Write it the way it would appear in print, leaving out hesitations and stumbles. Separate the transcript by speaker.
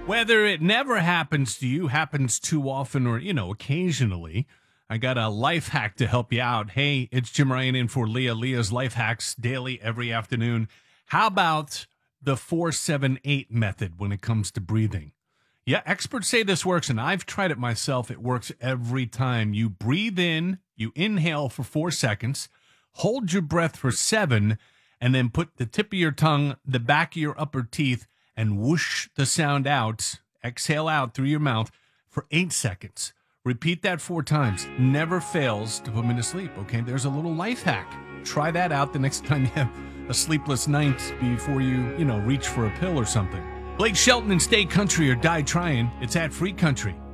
Speaker 1: Whether it never happens to you, happens too often, or, occasionally, I got a life hack to help you out. Hey, it's Jim Ryan in for Leah. Leah's Life Hacks daily every afternoon. How about the 4-7-8 method when it comes to breathing? Yeah, experts say this works, and I've tried it myself. It works every time. You breathe in, you inhale for 4 seconds, hold your breath for 7, and then put the tip of your tongue, the back of your upper teeth, and whoosh the sound out. Exhale out through your mouth for 8 seconds. Repeat that 4 times. Never fails to put me to sleep, okay? There's a little life hack. Try that out the next time you have a sleepless night before you reach for a pill or something. Blake Shelton and Stay Country or Die Trying. It's at Free Country.